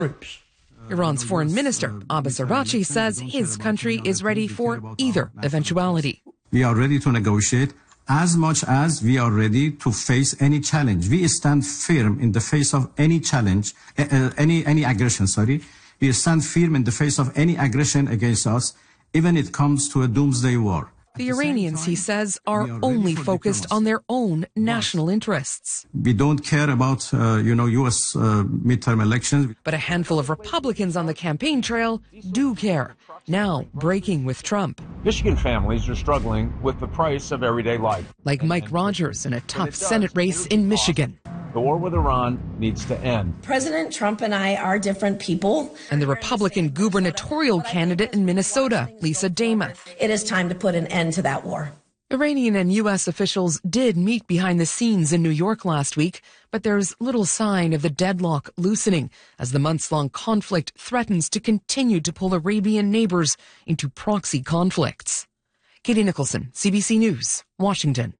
Groups. Iran's foreign minister, Abbas Araghchi, says his country is ready for either eventuality. We are ready to negotiate as much as we are ready to face any challenge. We stand firm in the face of any challenge, any aggression, We stand firm in the face of any aggression against us, even if it comes to a doomsday war. The Iranians, he says, are only focused on their own national interests. We don't care about, U.S. midterm elections. But a handful of Republicans on the campaign trail do care, now breaking with Trump. Michigan families are struggling with the price of everyday life. Like Mike Rogers in a tough Senate race in Michigan. The war with Iran needs to end. President Trump and I are different people. And the Republican gubernatorial candidate in Minnesota, Lisa Demuth. It is time to put an end to that war. Iranian and U.S. officials did meet behind the scenes in New York last week, but there's little sign of the deadlock loosening as the months-long conflict threatens to continue to pull Arabian neighbors into proxy conflicts. Katie Nicholson, CBC News, Washington.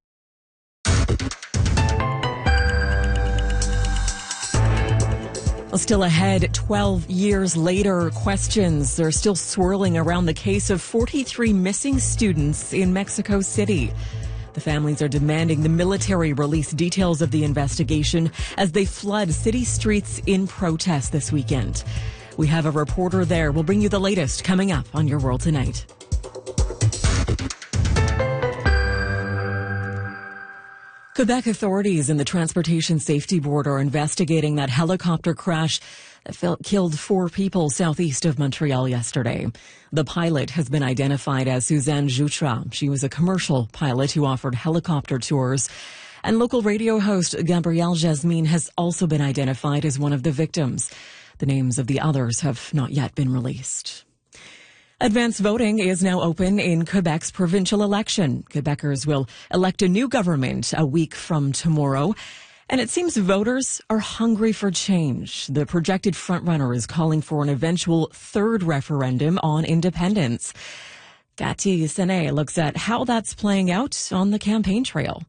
Well, still ahead, 12 years later, questions are still swirling around the case of 43 missing students in Mexico City. The families are demanding the military release details of the investigation as they flood city streets in protest this weekend. We have a reporter there. We'll bring you the latest coming up on Your World Tonight. Quebec authorities and the Transportation Safety Board are investigating that helicopter crash that killed 4 people southeast of Montreal yesterday. The pilot has been identified as Suzanne Jutra. She was a commercial pilot who offered helicopter tours. And local radio host Gabrielle Jasmine has also been identified as one of the victims. The names of the others have not yet been released. Advance voting is now open in Quebec's provincial election. Quebecers will elect a new government a week from tomorrow. And it seems voters are hungry for change. The projected frontrunner is calling for an eventual third referendum on independence. Cathy Senet looks at how that's playing out on the campaign trail.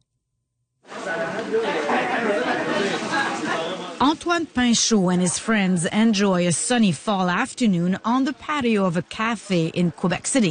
Antoine Pinchot and his friends enjoy a sunny fall afternoon on the patio of a cafe in Quebec City.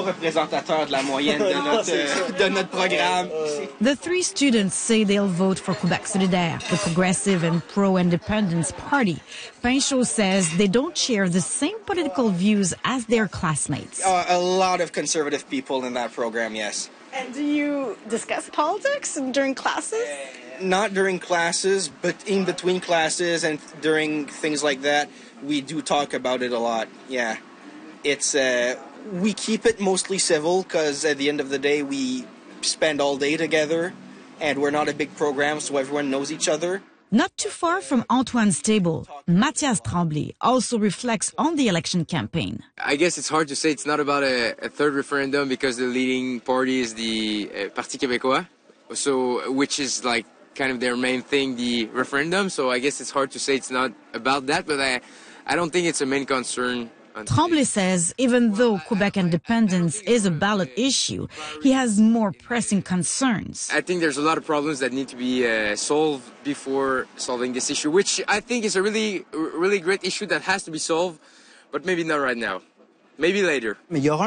The 3 students say they'll vote for Quebec Solidaire, the progressive and pro-independence party. Pinchot says they don't share the same political views as their classmates. A lot of conservative people in that program, yes. And do you discuss politics during classes? Not during classes, but in between classes and during things like that, we do talk about it a lot. Yeah, it's we keep it mostly civil because at the end of the day, we spend all day together, and we're not a big program, so everyone knows each other. Not too far from Antoine's table, Mathias Tremblay also reflects on the election campaign. I guess it's hard to say it's not about a third referendum because the leading party is the Parti Québécois, so which is like kind of their main thing, the referendum. So I guess it's hard to say it's not about that, but I don't think it's a main concern. Tremblay says even though Quebec independence is a ballot issue, he has more pressing concerns. I think there's a lot of problems that need to be solved before solving this issue, which I think is a really great issue that has to be solved, but maybe not right now. Maybe later. There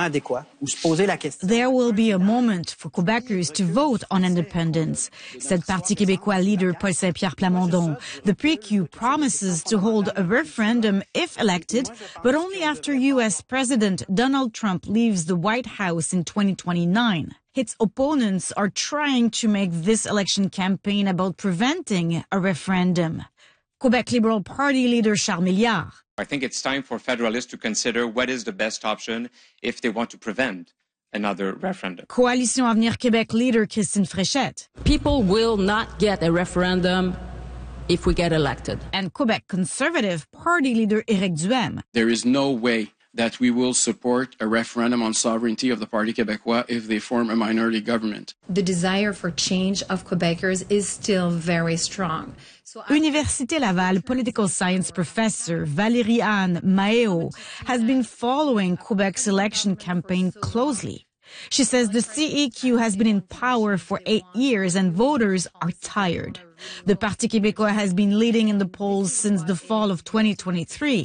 will be a moment for Quebecers to vote on independence, said Parti Québécois leader Paul Saint-Pierre Plamondon. The PQ promises to hold a referendum if elected, but only after U.S. President Donald Trump leaves the White House in 2029. Its opponents are trying to make this election campaign about preventing a referendum. Quebec Liberal Party leader Charles Milliard. I think it's time for Federalists to consider what is the best option if they want to prevent another referendum. Coalition Avenir Québec leader Christine Fréchette. People will not get a referendum if we get elected. And Quebec Conservative Party leader Éric Duhaime. There is no way that we will support a referendum on sovereignty of the Parti Québécois if they form a minority government. The desire for change of Quebecers is still very strong. Université Laval political science professor Valérie-Anne Maéo has been following Quebec's election campaign closely. She says the CEQ has been in power for 8 years and voters are tired. The Parti Québécois has been leading in the polls since the fall of 2023.